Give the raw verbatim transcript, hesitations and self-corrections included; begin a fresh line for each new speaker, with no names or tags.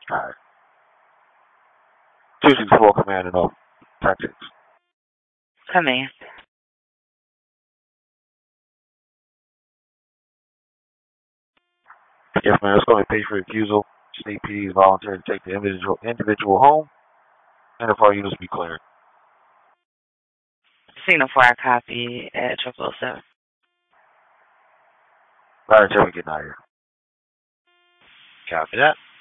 Alright. two six four command and off. Tactics.
Command.
Yes, ma'am. It's going to be paid for refusal. State P D is volunteer to take the individual individual home, and if our units be cleared.
Signal for a copy at triple seven.
Alright, until we get out of here.
Copy that.